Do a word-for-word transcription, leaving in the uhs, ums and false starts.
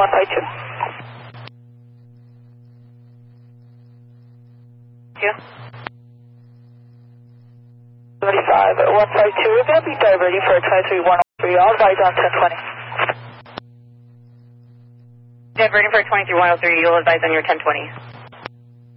one five two. Yeah. seventy-five, one five two, we're going to be diverting for twenty-three one oh three, I'll advise on ten twenty. Diverting for twenty-three one oh three, you'll advise on your ten twenty.